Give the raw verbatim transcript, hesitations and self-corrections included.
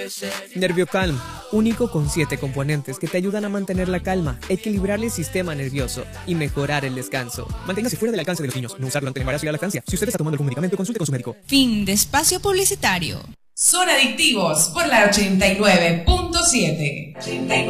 NervioCalm, único con siete componentes que te ayudan a mantener la calma, equilibrar el sistema nervioso y mejorar el descanso. Manténgase fuera del alcance de los niños, no usarlo ante el embarazo y la lactancia. Si usted está tomando algún medicamento, consulte con su médico. Fin de espacio publicitario. Son adictivos por la ochenta y nueve punto siete.